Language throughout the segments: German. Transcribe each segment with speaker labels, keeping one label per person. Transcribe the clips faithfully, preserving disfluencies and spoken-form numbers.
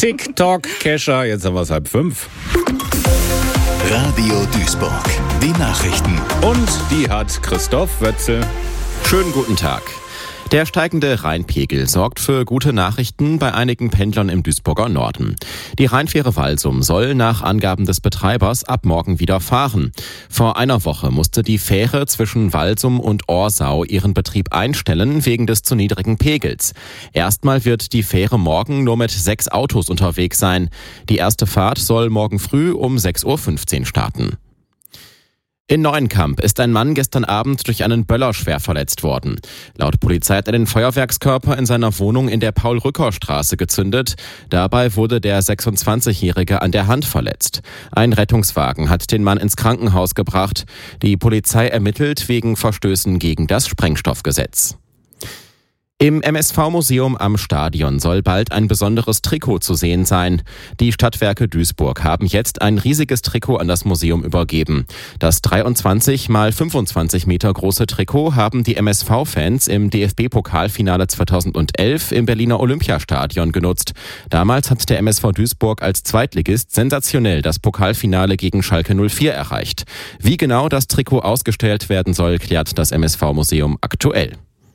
Speaker 1: TikTok, Kescher, jetzt haben wir es halb fünf.
Speaker 2: Radio Duisburg, die Nachrichten.
Speaker 1: Und die hat Christoph Wötzel.
Speaker 3: Schönen guten Tag. Der steigende Rheinpegel sorgt für gute Nachrichten bei einigen Pendlern im Duisburger Norden. Die Rheinfähre Walsum soll nach Angaben des Betreibers ab morgen wieder fahren. Vor einer Woche musste die Fähre zwischen Walsum und Orsau ihren Betrieb einstellen wegen des zu niedrigen Pegels. Erstmal wird die Fähre morgen nur mit sechs Autos unterwegs sein. Die erste Fahrt soll morgen früh um sechs Uhr fünfzehn starten. In Neuenkamp ist ein Mann gestern Abend durch einen Böller schwer verletzt worden. Laut Polizei hat er den Feuerwerkskörper in seiner Wohnung in der Paul-Rücker-Straße gezündet. Dabei wurde der sechsundzwanzigjährige an der Hand verletzt. Ein Rettungswagen hat den Mann ins Krankenhaus gebracht. Die Polizei ermittelt wegen Verstößen gegen das Sprengstoffgesetz. Im M S V-Museum am Stadion soll bald ein besonderes Trikot zu sehen sein. Die Stadtwerke Duisburg haben jetzt ein riesiges Trikot an das Museum übergeben. Das dreiundzwanzig mal fünfundzwanzig Meter große Trikot haben die M S V-Fans im D F B-Pokalfinale zweitausendelf im Berliner Olympiastadion genutzt. Damals hat der M S V Duisburg als Zweitligist sensationell das Pokalfinale gegen Schalke null vier erreicht. Wie genau das Trikot ausgestellt werden soll, klärt das M S V-Museum aktuell.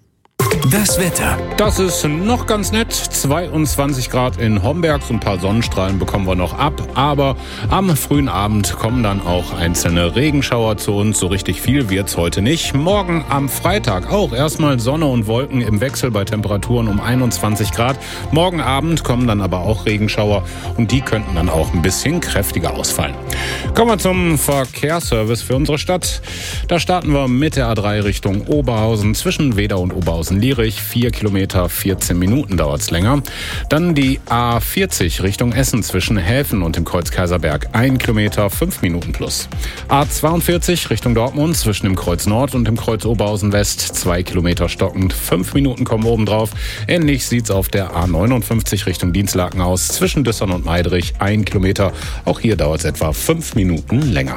Speaker 2: Das Wetter.
Speaker 1: Das ist noch ganz nett. zweiundzwanzig Grad in Homberg. So ein paar Sonnenstrahlen bekommen wir noch ab. Aber am frühen Abend kommen dann auch einzelne Regenschauer zu uns. So richtig viel wird's heute nicht. Morgen am Freitag auch erstmal Sonne und Wolken im Wechsel bei Temperaturen um einundzwanzig Grad. Morgen Abend kommen dann aber auch Regenschauer. Und die könnten dann auch ein bisschen kräftiger ausfallen. Kommen wir zum Verkehrsservice für unsere Stadt. Da starten wir mit der A drei Richtung Oberhausen zwischen Wedau und Oberhausen-Lierich. vier Kilometer, vierzehn Minuten dauert's länger. Dann die A vierzig Richtung Essen zwischen Häfen und dem Kreuz Kaiserberg. ein Kilometer, fünf Minuten plus. A zweiundvierzig Richtung Dortmund zwischen dem Kreuz Nord und dem Kreuz Oberhausen West. zwei Kilometer stockend, fünf Minuten kommen oben drauf. Ähnlich sieht's auf der A neunundfünfzig Richtung Dienstlaken aus zwischen Düssern und Meidrich. ein Kilometer. Auch hier dauert's etwa fünf Minuten länger.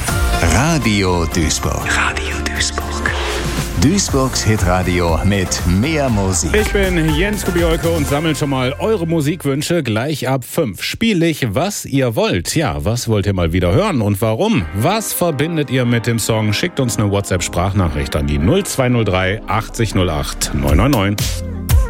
Speaker 2: Radio Duisburg. Radio Duisburg. Duisburgs Hitradio mit mehr Musik.
Speaker 1: Ich bin Jens Kubiolke und sammle schon mal eure Musikwünsche. Gleich ab fünf spiele ich, was ihr wollt. Ja, was wollt ihr mal wieder hören und warum? Was verbindet ihr mit dem Song? Schickt uns eine WhatsApp-Sprachnachricht an die null zwei null drei achtzig null acht neun neun neun.